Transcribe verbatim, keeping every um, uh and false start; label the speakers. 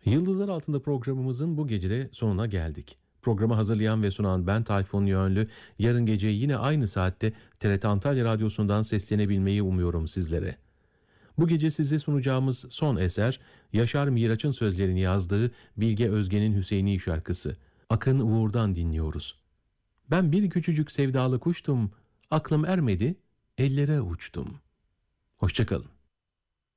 Speaker 1: Yıldızlar Altında programımızın bu gece de sonuna geldik. Programı hazırlayan ve sunan ben Tayfun Yönlü. Yarın gece yine aynı saatte T R T Antalya Radyosu'ndan seslenebilmeyi umuyorum sizlere. Bu gece size sunacağımız son eser, Yaşar Miraç'ın sözlerini yazdığı Bilge Özgen'in Hüseyini şarkısı. Akın Uğur'dan dinliyoruz. Ben bir küçücük sevdalı kuştum, aklım ermedi, ellere uçtum. Hoşça kalın.